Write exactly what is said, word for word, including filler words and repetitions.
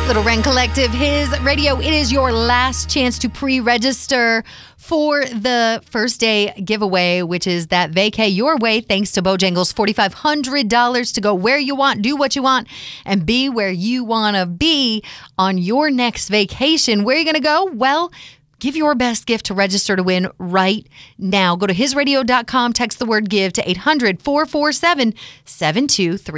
Little Wren Collective, his radio. It is your last chance to pre-register for the first day giveaway, which is that vacay your way thanks to Bojangles. four thousand five hundred dollars to go where you want, do what you want, and be where you want to be on your next vacation. Where are you going to go? Well, give your best gift to register to win right now. Go to his radio dot com, text the word give to eight hundred, four four seven, seven two three.